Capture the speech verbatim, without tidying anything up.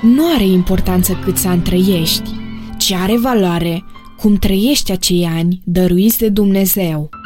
nu are importanță câți ani trăiești, ci are valoare cum trăiești acei ani dăruiți de Dumnezeu.